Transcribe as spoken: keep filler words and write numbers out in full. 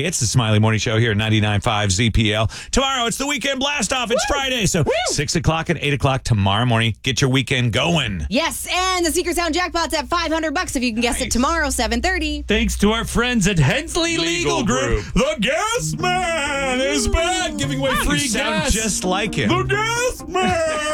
It's the Smiley Morning Show here at ninety-nine point five Z P L. Tomorrow, it's the weekend blast off. It's Woo! Friday, so Woo! six o'clock and eight o'clock tomorrow morning. Get your weekend going. Yes, and the Secret Sound jackpot's at five hundred bucks if you can guess nice. it tomorrow, seven thirty. Thanks to our friends at Hensley Legal, Legal Group. Group. The Gas Man is back, giving away oh, free you gas. Sound just like him. The Gas Man.